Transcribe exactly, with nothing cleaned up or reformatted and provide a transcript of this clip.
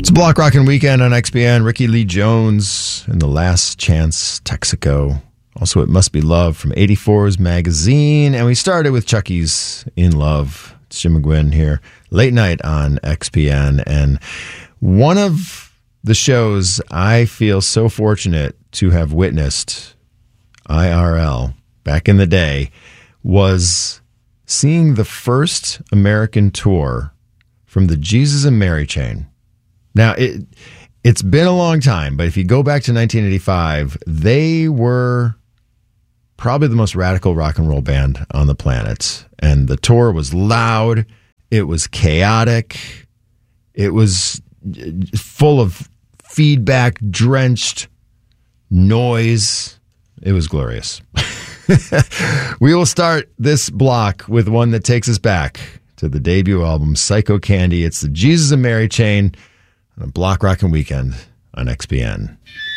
It's a Block Rockin' Weekend on X P N. Ricky Lee Jones and The Last Chance Texaco. Also, It Must Be Love from eighty-four's Magazine. And we started with Chucky's In Love. It's Jim McGuinn here. Late night on X P N. And one of the shows I feel so fortunate to have witnessed I R L back in the day was seeing the first American tour from the Jesus and Mary Chain. Now, it, it's been a long time, but if you go back to nineteen eighty-five, they were probably the most radical rock and roll band on the planet. And the tour was loud. It was chaotic. It was full of feedback-drenched noise. It was glorious. We will start this block with one that takes us back to the debut album, Psycho Candy. It's the Jesus and Mary Chain on a Block Rockin' Weekend on X P N.